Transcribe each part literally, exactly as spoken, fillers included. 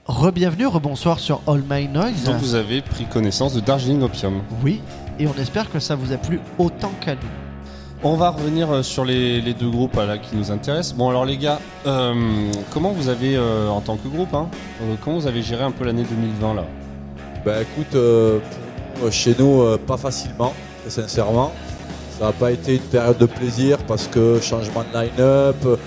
Re-bienvenue, rebonsoir sur All My Noise. Donc vous avez pris connaissance de Darjeeling Opium. Oui, et on espère que ça vous a plu autant qu'à nous. On va revenir sur les, les deux groupes là, qui nous intéressent. Bon alors les gars, euh, comment vous avez, euh, en tant que groupe, hein, euh, comment vous avez géré un peu l'année deux mille vingt là? Bah écoute, euh, pour, chez nous, euh, pas facilement, très sincèrement. Ça n'a pas été une période de plaisir parce que changement de line-up, remise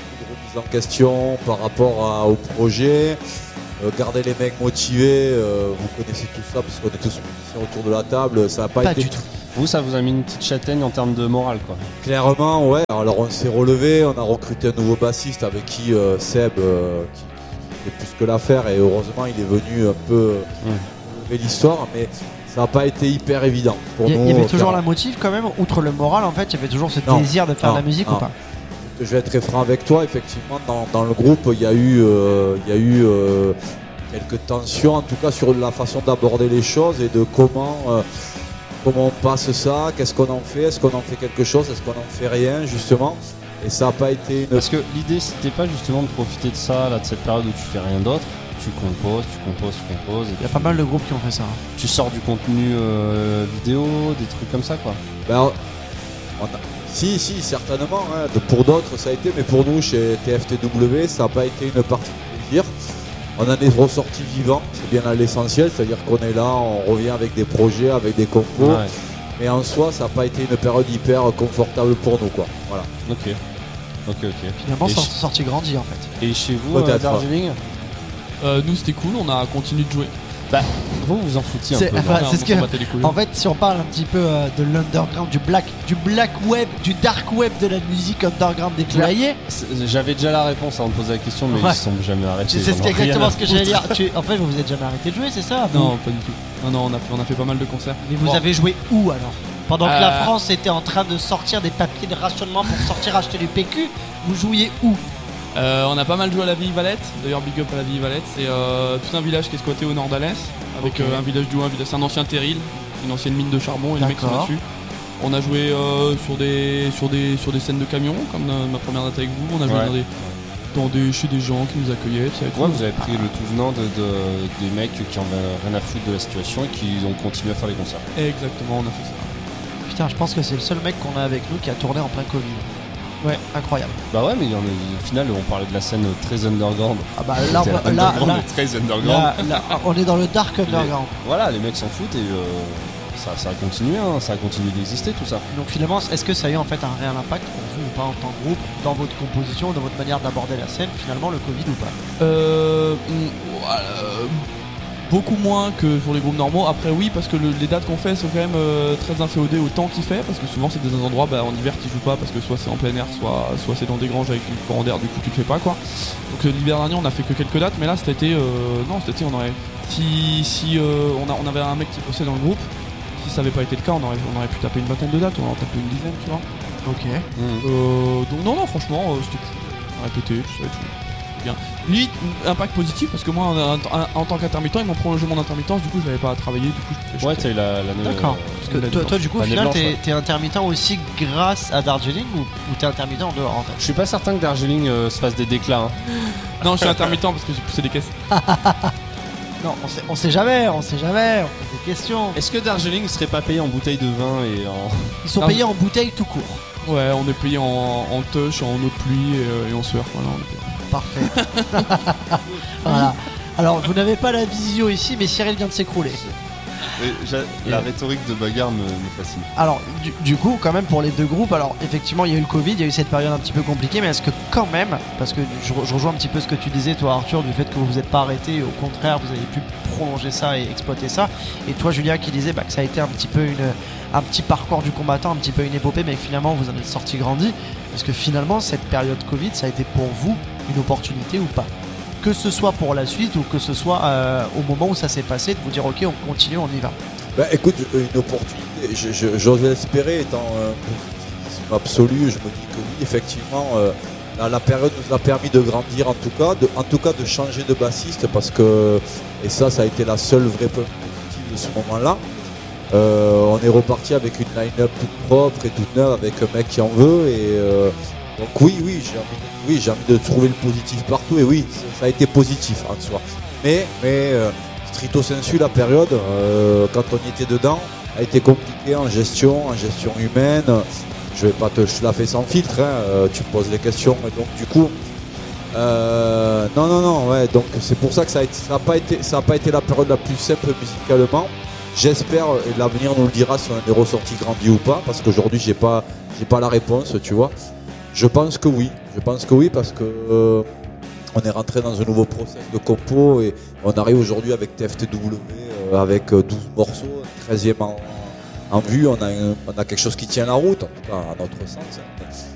en question par rapport à, au projet. Euh, garder les mecs motivés, euh, vous connaissez tout ça parce qu'on est tous musiciens autour de la table, ça n'a pas, Pas été du tout. Vous, ça vous a mis une petite châtaigne en termes de morale, quoi. Clairement, ouais. Alors on s'est relevé, on a recruté un nouveau bassiste avec qui euh, Seb, euh, qui, qui fait plus que l'affaire, et heureusement il est venu un peu Mmh. relever l'histoire, mais ça n'a pas été hyper évident pour Il y, nous. il y avait toujours clairement. la motive quand même, outre le moral en fait, il y avait toujours ce Non, désir de faire non, de la musique non. ou pas? Je vais être très franc avec toi, effectivement, dans, dans le groupe, il y a eu, euh, il y a eu euh, quelques tensions, en tout cas sur la façon d'aborder les choses et de comment, euh, comment on passe ça, qu'est-ce qu'on en fait, est-ce qu'on en fait quelque chose, est-ce qu'on en fait rien, justement. Et ça n'a pas été une... Parce que l'idée, c'était pas justement de profiter de ça, là, de cette période où tu fais rien d'autre. Tu composes, tu composes, tu composes. Il y a pas mal de groupes qui ont fait ça. hein. Tu sors du contenu euh, vidéo, des trucs comme ça, quoi. Ben, on a- Si, si, certainement. Hein. De- Pour d'autres, ça a été, mais pour nous, chez T F T W, ça n'a pas été une partie de plaisir. On en est ressorti vivant, c'est bien à l'essentiel, c'est-à-dire qu'on est là, on revient avec des projets, avec des compos, Ouais. mais en soi, ça n'a pas été une période hyper confortable pour nous, quoi. Voilà. Ok. Ok, ok. Finalement, Et c'est ch- sorti grandi en fait. Et chez vous, euh, Peut-être. Darjeeling, Euh, nous c'était cool, on a continué de jouer. vous vous en foutiez un C'est- peu. enfin, non c'est ce on que- s'en battait les couilles. En fait, si on parle un petit peu euh, de l'underground, du black, du black web, du dark web de la musique underground déployée, C'est- J'avais déjà la réponse avant de poser la question, mais Ouais. ils se sont jamais arrêtés. tu sais ils ce en qu'est ont rien exactement à ce que j'allais foutre. dire. Tu- En fait, vous vous êtes jamais arrêté de jouer, c'est ça vous Non, pas du tout. Non, non, on a fait, on a fait pas mal de concerts. Mais vous Bon. avez joué où alors? Pendant que Euh, la France était en train de sortir des papiers de rationnement pour sortir acheter du P Q, vous jouiez où? Euh, on a pas mal joué à la Vieille Valette. D'ailleurs, big up à la Vieille Valette. C'est euh, tout un village qui est squatté au nord d'Alès, avec Ok. euh, un village du un village. C'est un ancien terril, une ancienne mine de charbon, et les mecs sont D'accord. là-dessus. On a joué euh, sur des sur des sur des scènes de camions, comme dans ma première date avec vous. On a joué Ouais. dans des dans des chez des gens qui nous accueillaient. Ça a été Ouais, cool. vous avez pris le tout venant de, de- des mecs qui en avaient rien à foutre de la situation et qui ont continué à faire les concerts. Exactement, on a fait ça. Putain, je pense que c'est le seul mec qu'on a avec nous qui a tourné en plein Covid. Ouais, incroyable. Bah ouais, mais il y en a- au final, on parlait de la scène très underground. Ah bah là, C'était on- là, underground, là, mais très underground. là, là, on est dans le dark underground. Voilà, les mecs s'en foutent et euh, ça, ça a continué, hein, ça a continué d'exister tout ça. Donc finalement, est-ce que ça a eu en fait un réel impact pour vous ou pas en tant que groupe, dans votre composition, dans votre manière d'aborder la scène, finalement le Covid ou pas? Euh, mm, voilà, euh, beaucoup moins que pour les groupes normaux. Après oui, parce que le- les dates qu'on fait sont quand même euh, très inféodées au temps qu'il fait, parce que souvent c'est des endroits bah, en hiver qui jouent pas parce que soit c'est en plein air, soit, soit c'est dans des granges avec du courant d'air, du coup tu le fais pas quoi. Donc euh, l'hiver dernier on a fait que quelques dates, mais là cet été, euh, non cet été on aurait, si, si euh, on, a, on avait un mec qui bossait dans le groupe, si ça avait pas été le cas on aurait, on aurait pu taper une vingtaine de dates, on aurait tapé une dizaine tu vois. Ok. Euh, donc non non franchement euh, c'était cool. On a répété, tout ça et tout. Bien. Limite, impact positif parce que moi en, en- en tant qu'intermittent ils m'ont prolongé mon intermittence, du coup je n'avais pas à travailler, du coup je Ouais, je- t'as eu la, l'année. D'accord. euh, Parce que l'année toi, blanche. toi, du coup au L'année final blanche, t'es ouais. t'es intermittent aussi grâce à Darjeeling ou, ou t'es intermittent en dehors en fait? Je suis pas certain que Darjeeling euh, se fasse des déclats. hein. Non je suis intermittent parce que j'ai poussé des caisses. Non, on sait, on sait jamais, on sait jamais, on pose des questions. Est-ce que Darjeeling serait pas payé en bouteille de vin et en. Ils sont Non. payés en bouteille tout court. Ouais on est payé en, en touch, en eau de pluie et, euh, et en sueur. Voilà, on est payé. Parfait. Voilà. Alors vous n'avez pas la visio ici, mais Cyril vient de s'écrouler. La rhétorique de bagarre me, me fascine. Alors, du, du coup, quand même, pour les deux groupes, alors effectivement, il y a eu le Covid, il y a eu cette période un petit peu compliquée, mais est-ce que quand même, parce que je, je rejoins un petit peu ce que tu disais, toi, Arthur, du fait que vous vous êtes pas arrêté, au contraire, vous avez pu prolonger ça et exploiter ça, et toi, Julia, qui disait bah, que ça a été un petit peu une, un petit parcours du combattant, un petit peu une épopée, mais que finalement, vous en êtes sorti grandi. Est-ce que finalement, cette période Covid, ça a été pour vous une opportunité ou pas? Que ce soit pour la suite ou que ce soit euh, au moment où ça s'est passé, de vous dire ok, on continue, on y va. Bah, écoute, une opportunité, je- je- j'ose l'espérer, étant un positivisme absolu, je me dis que oui, effectivement, euh, la, la période nous a permis de grandir en tout cas, de, en tout cas de changer de bassiste, parce que, et ça, ça a été la seule vraie preuve positive de ce moment-là. Euh, on est reparti avec une line-up toute propre et toute neuve, avec un mec qui en veut, et euh, donc oui, oui, j'ai envie, de, oui, j'ai envie de trouver le positif partout, et oui, ça, ça a été positif en soi. Mais, mais euh, stricto sensu, la période, euh, quand on y était dedans, a été compliquée en gestion, en gestion humaine. Je vais pas te schlaffer sans filtre, hein, euh, tu me poses les questions. Et donc du coup, euh, non, non, non, ouais, donc c'est pour ça que ça n'a pas été, ça a pas été la période la plus simple musicalement. J'espère, et l'avenir nous le dira si on est ressorti grandi ou pas, parce qu'aujourd'hui j'ai pas, j'ai pas la réponse, tu vois. Je pense que oui, je pense que oui, parce que euh, on est rentré dans un nouveau process de compo et on arrive aujourd'hui avec T F T W, euh, avec douze morceaux, treizième en, en vue, on a, un, on a quelque chose qui tient la route, en tout cas à notre sens.